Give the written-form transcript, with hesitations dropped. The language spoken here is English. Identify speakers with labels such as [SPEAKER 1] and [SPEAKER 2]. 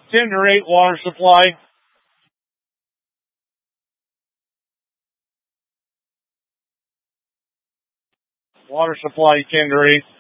[SPEAKER 1] Tender 8 water supply. Water supply, tender 8.